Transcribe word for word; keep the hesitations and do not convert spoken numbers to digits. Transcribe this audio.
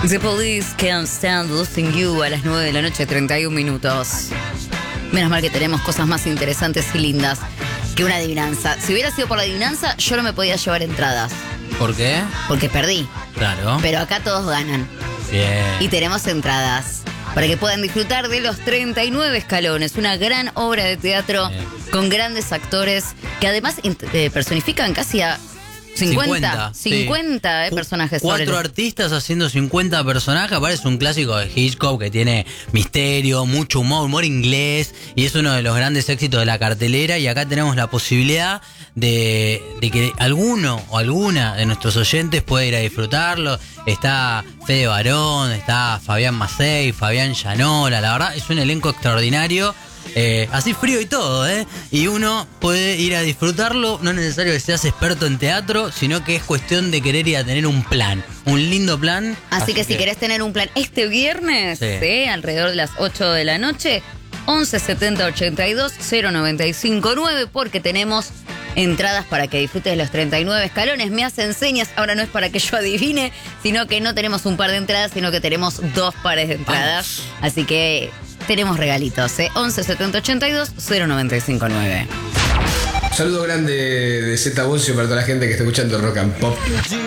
The Police Can't Stand Losing You a las nueve de la noche, treinta y un minutos. Menos mal que tenemos cosas más interesantes y lindas que una adivinanza. Si hubiera sido por la adivinanza, yo no me podía llevar entradas. ¿Por qué? Porque perdí. Claro. Pero acá todos ganan. Bien. Y tenemos entradas para que puedan disfrutar de Los treinta y nueve Escalones, una gran obra de teatro Bien. con grandes actores que además eh, personifican casi a cincuenta, cincuenta, sí. cincuenta eh, personajes. Cuatro sobre- artistas haciendo cincuenta personajes. Parece un clásico de Hitchcock que tiene misterio, mucho humor, humor inglés. Y es uno de los grandes éxitos de la cartelera. Y acá tenemos la posibilidad de, de que alguno o alguna de nuestros oyentes pueda ir a disfrutarlo. Está Fede Barón, está Fabián Macei, Fabián Llanola. La verdad es un elenco extraordinario. Eh, así frío y todo, ¿eh? Y uno puede ir a disfrutarlo. No es necesario que seas experto en teatro, sino que es cuestión de querer ir a tener un plan. Un lindo plan. Así, que, si querés tener un plan este viernes, Sí. ¿sí? Alrededor de las ocho de la noche, once setenta ochenta y dos cero noventa y cinco nueve, porque tenemos entradas para que disfrutes de Los treinta y nueve Escalones. Me hacen señas, ahora no es para que yo adivine, sino que no tenemos un par de entradas, sino que tenemos dos pares de entradas. Así que tenemos regalitos, ¿eh? once setenta ochenta y dos cero noventa y cinco nueve. Un saludo grande de Z Bocio para toda la gente que está escuchando Rock and Pop.